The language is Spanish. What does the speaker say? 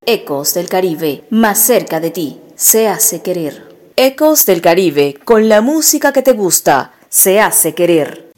Ecos del Caribe, más cerca de ti, se hace querer. Ecos del Caribe, con la música que te gusta, se hace querer.